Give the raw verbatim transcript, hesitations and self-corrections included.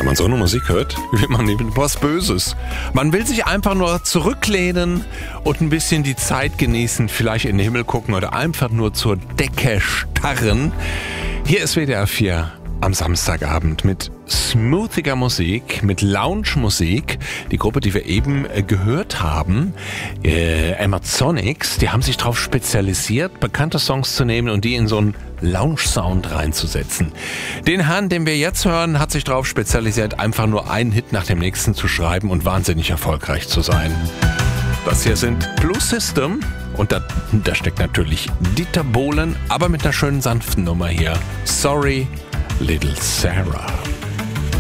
man so eine Musik hört, will man eben was Böses. Man will sich einfach nur zurücklehnen und ein bisschen die Zeit genießen, vielleicht in den Himmel gucken oder einfach nur zur Decke starren. Hier ist W D R vier am Samstagabend mit smoothiger Musik, mit Lounge-Musik. Die Gruppe, die wir eben äh, gehört haben, äh, Amazonics, die haben sich darauf spezialisiert, bekannte Songs zu nehmen und die in so einen Lounge-Sound reinzusetzen. Den Herrn, den wir jetzt hören, hat sich darauf spezialisiert, einfach nur einen Hit nach dem nächsten zu schreiben und wahnsinnig erfolgreich zu sein. Das hier sind Blue System und da, da steckt natürlich Dieter Bohlen, aber mit einer schönen sanften Nummer hier. Sorry, Little Sarah.